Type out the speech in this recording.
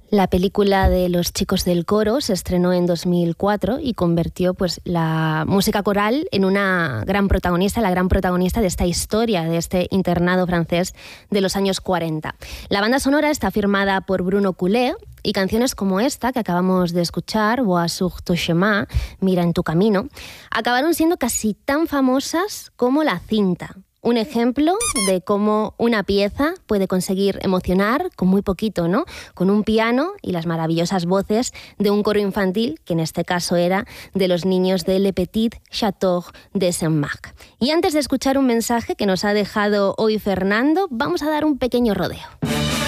La película de Los chicos del coro se estrenó en 2004 y convirtió pues, la música coral en una gran protagonista, la gran protagonista de esta historia, de este internado francés de los años 40. La banda sonora está firmada por Bruno Coulet y canciones como esta que acabamos de escuchar, Vois sur ton chemin, Mira en tu camino, acabaron siendo casi tan famosas como la cinta. Un ejemplo de cómo una pieza puede conseguir emocionar con muy poquito, ¿no? Con un piano y las maravillosas voces de un coro infantil, que en este caso era de los niños de Le Petit Château de Saint-Marc. Y antes de escuchar un mensaje que nos ha dejado hoy Fernando, vamos a dar un pequeño rodeo.